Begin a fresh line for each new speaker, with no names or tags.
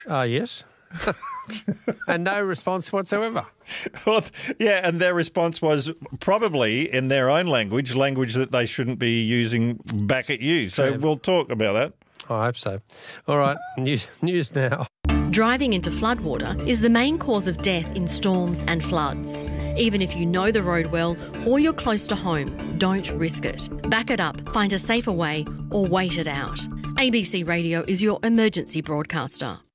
Yes. And no response whatsoever.
Well, yeah, and their response was probably in their own language that they shouldn't be using back at you. So we'll talk about that.
I hope so. All right, news now.
Driving into floodwater is the main cause of death in storms and floods. Even if you know the road well or you're close to home, don't risk it. Back it up, find a safer way, or wait it out. ABC Radio is your emergency broadcaster.